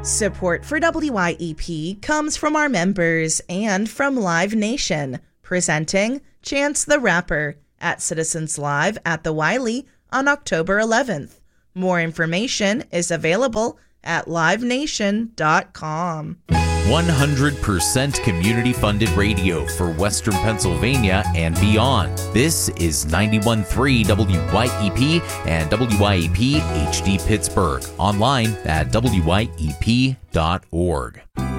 Support for WYEP comes from our members and from Live Nation, presenting Chance the Rapper at Citizens Live at the Wiley on October 11th. More information is available at livenation.com. 100% community-funded radio for Western Pennsylvania and beyond. This is 91.3 WYEP and WYEP HD Pittsburgh. Online at WYEP.org.